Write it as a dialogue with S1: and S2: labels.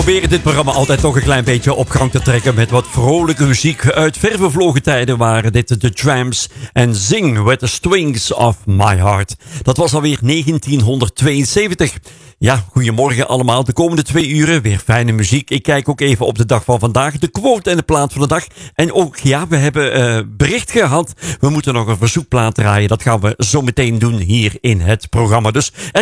S1: Proberen dit programma altijd toch een klein beetje op gang te trekken met wat vrolijke muziek. Uit ver vervlogen tijden waren dit de Tramps en Zing with the Strings of My Heart. Dat was alweer 1972. Ja, goedemorgen allemaal. De komende 2 uren weer fijne muziek. Ik kijk ook even op de dag van vandaag, de quote en de plaat van de dag. En ook, ja, we hebben bericht gehad. We moeten nog een verzoekplaat draaien. Dat gaan we zo meteen doen hier in het programma. Dus er